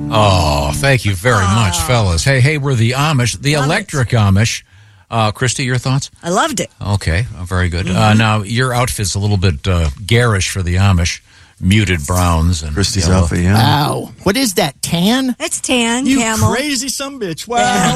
Oh, thank you very much, fellas. Hey, we're the Amish, the electric Amish. Christy, your thoughts? I loved it. Okay, very good. Now, your outfit's a little bit garish for the Amish. Muted browns. And Christy's outfit, yeah. Wow. What is that, tan? It's tan, You camel. crazy sumbitch. Wow.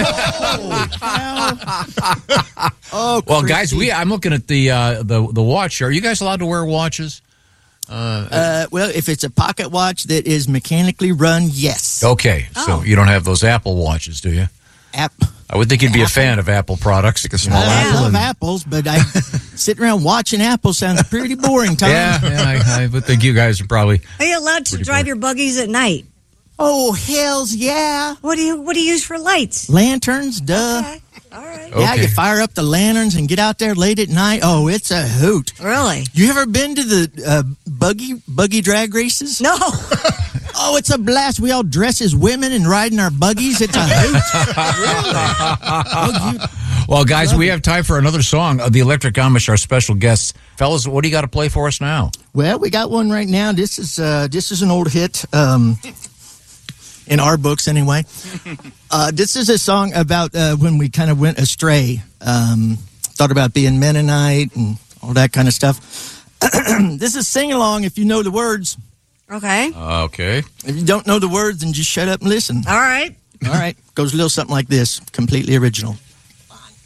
Well, guys, I'm looking at the watch. Are you guys allowed to wear watches? Well, if it's a pocket watch that is mechanically run, yes. Okay, so you don't have those Apple watches, do you? I would think you'd be a fan of Apple products. Like a small I apple. love apples, but sitting around watching apples sounds pretty boring, Tom. Yeah, I would think you guys are probably. Are you allowed to drive your buggies at night? Oh, hells yeah. What do you use for lights? Lanterns, duh. Okay. All right. Yeah, Okay. you fire up the lanterns and get out there late at night. Oh, it's a hoot. Really? You ever been to the buggy drag races? No. Oh, it's a blast. We all dress as women and ride in our buggies. It's a hoot. Really? Well, guys, we have time for another song. The Electric Amish, our special guests. Fellas, what do you got to play for us now? Well, we got one right now. This is an old hit. In our books, anyway. This is a song about when we kind of went astray. Thought about being Mennonite and all that kind of stuff. This is Sing Along if you know the words. Okay. Okay. If you don't know the words, then just shut up and listen. All right. All right. Goes a little something like this, completely original.